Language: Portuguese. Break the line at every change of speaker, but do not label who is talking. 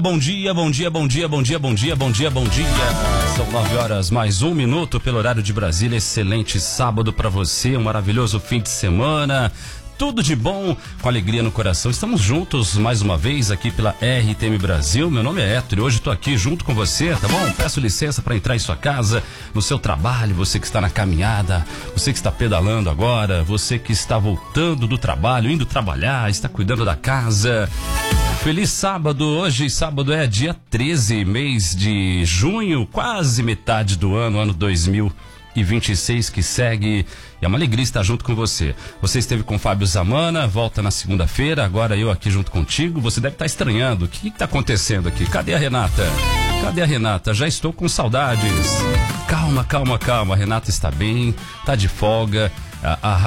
Bom dia, bom dia, bom dia, bom dia, bom dia, bom dia, bom dia. São 9 horas mais 1 minuto pelo horário de Brasília. Excelente sábado para você, um maravilhoso fim de semana. Tudo de bom, com alegria no coração. Estamos juntos mais uma vez aqui pela RTM Brasil. Meu nome é Héctor e hoje estou aqui junto com você, tá bom? Peço licença para entrar em sua casa, no seu trabalho, você que está na caminhada, você que está pedalando agora, você que está voltando do trabalho, indo trabalhar, está cuidando da casa. Feliz sábado, hoje sábado é dia 13, mês de junho, quase metade do ano 2026 que segue. É uma alegria estar junto com você. Você esteve com o Fábio Zamana, volta na segunda-feira, agora eu aqui junto contigo. Você deve estar estranhando, o que está acontecendo aqui? Cadê a Renata? Cadê a Renata? Já estou com saudades. Calma, calma, calma, a Renata está bem, está de folga.